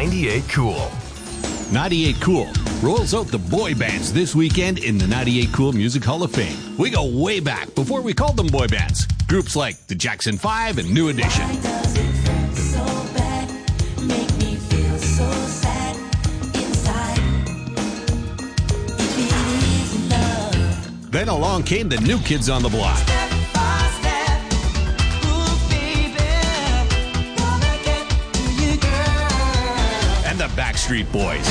98 Cool. 98 Cool rolls out the boy bands this weekend in the 98 Cool Music Hall of Fame. We go way back before we called them boy bands. Groups like the Jackson 5 and New Edition. Then along came the New Kids on the Block. And the Backstreet Boys.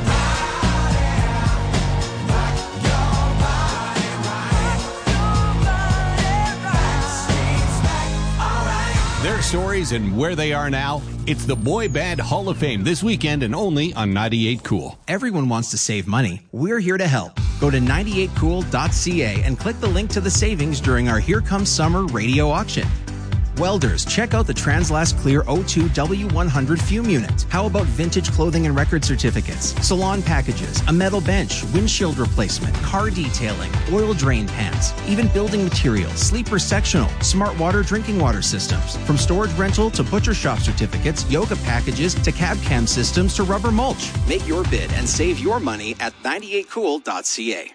Their stories and where they are now, it's the Boy Band Hall of Fame this weekend and only on 98 Cool. Everyone wants to save money. We're here to help. Go to 98cool.ca and click the link to the savings during our Here Comes Summer radio auction. Welders, check out the Translast Clear O2 W100 fume unit. How about vintage clothing and record certificates, salon packages, a metal bench, windshield replacement, car detailing, oil drain pans, even building materials, sleeper sectional, smart water drinking water systems. From storage rental to butcher shop certificates, yoga packages to cab cam systems to rubber mulch. Make your bid and save your money at 98cool.ca.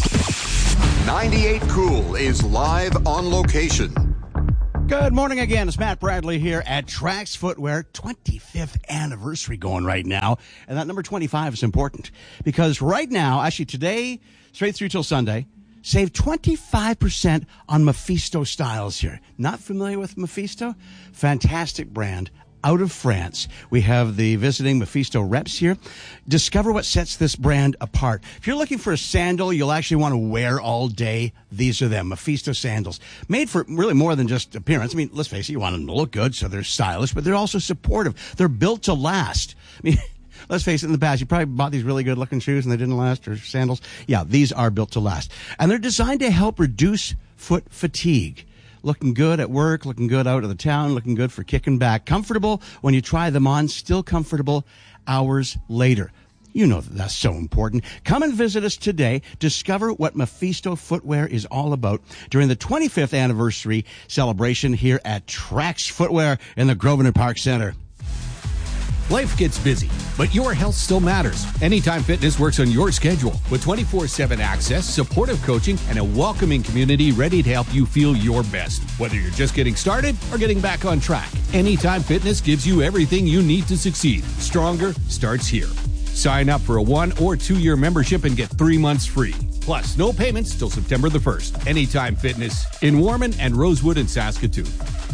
98 Cool is live on location. Good morning again. It's Matt Bradley here at Trax Footwear. 25th anniversary going right now. And that number 25 is important because right now, actually today, straight through till Sunday, save 25% on Mephisto styles here. Not familiar with Mephisto? Fantastic brand. Out of France. We have the visiting Mephisto reps here. Discover what sets this brand apart. If you're looking for a sandal you'll actually want to wear all day, these are them, Mephisto sandals. Made for really more than just appearance. I mean, let's face it, you want them to look good, so they're stylish, but they're also supportive. They're built to last. I mean, let's face it, in the past, you probably bought these really good-looking shoes and they didn't last, or sandals. Yeah, these are built to last. And they're designed to help reduce foot fatigue. Looking good at work, looking good out of the town, looking good for kicking back. Comfortable when you try them on, still comfortable hours later. You know that's so important. Come and visit us today. Discover what Mephisto footwear is all about during the 25th anniversary celebration here at Trax Footwear in the Grosvenor Park Center. Life gets busy, but your health still matters. Anytime Fitness works on your schedule with 24/7 access, supportive coaching, and a welcoming community ready to help you feel your best. Whether you're just getting started or getting back on track, Anytime Fitness gives you everything you need to succeed. Stronger starts here. Sign up for a 1 or 2 year membership and get 3 months free. Plus, no payments till September the 1st. Anytime Fitness in Warman and Rosewood in Saskatoon.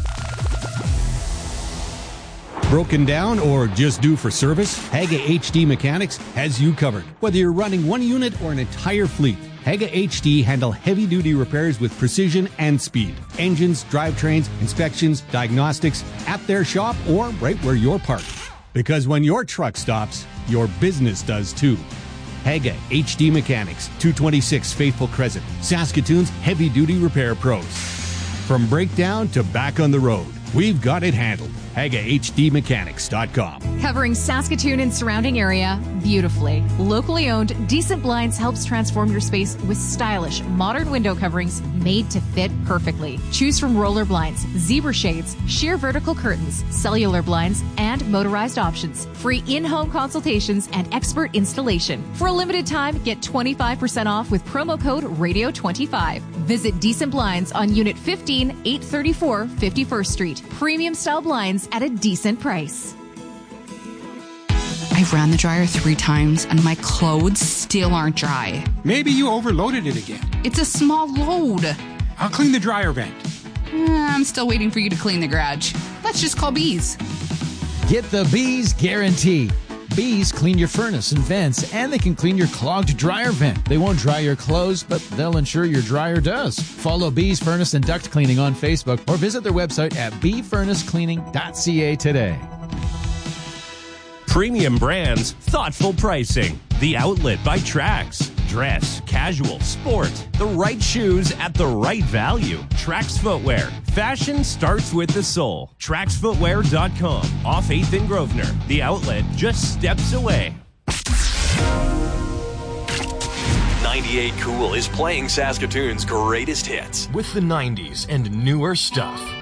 Broken down or just due for service? Haga HD Mechanics has you covered. Whether you're running one unit or an entire fleet, Haga HD handle heavy-duty repairs with precision and speed. Engines, drivetrains, inspections, diagnostics, at their shop or right where you're parked. Because when your truck stops, your business does too. Haga HD Mechanics, 226 Faithful Crescent, Saskatoon's heavy-duty repair pros. From breakdown to back on the road, we've got it handled. HagaHDMechanics.com. Covering Saskatoon and surrounding area beautifully. Locally owned, Decent Blinds helps transform your space with stylish, modern window coverings made to fit perfectly. Choose from roller blinds, zebra shades, sheer vertical curtains, cellular blinds, and motorized options. Free in-home consultations and expert installation. For a limited time, get 25% off with promo code RADIO25. Visit Decent Blinds on Unit 15, 834 51st Street. Premium style blinds at a decent price. I've ran the dryer 3 times and my clothes still aren't dry. Maybe you overloaded it again. It's a small load. I'll clean the dryer vent. I'm still waiting for you to clean the garage. Let's just call Bees. Get the Bees guarantee. Bees clean your furnace and vents, and they can clean your clogged dryer vent. They won't dry your clothes, but they'll ensure your dryer does. Follow Bees Furnace and Duct Cleaning on Facebook or visit their website at bfurnacecleaning.ca today. Premium brands, thoughtful pricing. The Outlet by Trax. Dress, casual, sport. The right shoes at the right value. Trax Footwear. Fashion starts with the soul. TraxFootwear.com. Off 8th in Grosvenor. The Outlet just steps away. 98 Cool is playing Saskatoon's greatest hits with the 90s and newer stuff.